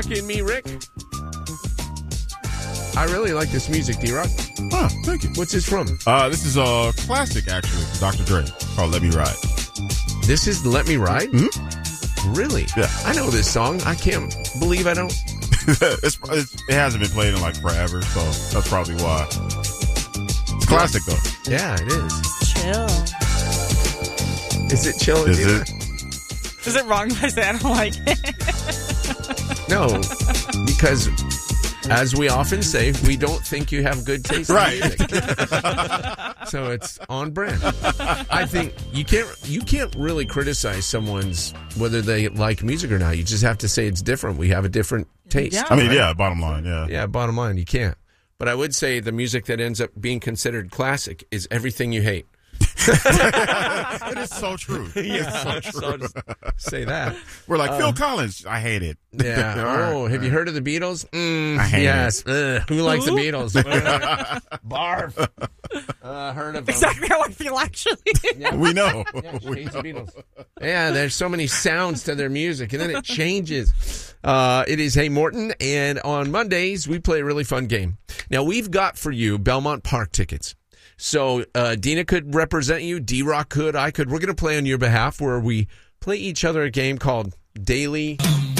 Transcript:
asking me, Rick? I really like this music, D-Rock. Huh, thank you. What's this from? This is a classic, actually, from Dr. Dre, called Let Me Ride. This is Let Me Ride? Mm-hmm. Really? Yeah. I know this song. I can't believe I don't. It hasn't been played in like forever, so that's probably why. It's a classic, though. Yeah, it is. Chill. Is it chill? Is it? Is it wrong if I say I don't like it? No, because as we often say, we don't think you have good taste in music. So it's on brand. I think you can't really criticize someone's whether they like music or not. You just have to say it's different. We have a different taste. Yeah. I mean, yeah, bottom line, yeah. Yeah, bottom line, you can't. But I would say the music that ends up being considered classic is everything you hate. It is so true. Yeah, so just say that. We're like, Phil Collins, I hate it. Yeah. Oh, have you heard of the Beatles? I hate yes. Who likes the Beatles? Barf. Heard of them. Exactly how I feel, actually. Yeah. We know. Yeah, she hates the Beatles. Yeah, there's so many sounds to their music, and then it changes. It is Hey Morton, and on Mondays, we play a really fun game. Now, we've got for you Belmont Park tickets. So Dina could represent you, D-Rock could, I could. We're going to play on your behalf where we play each other a game called Daily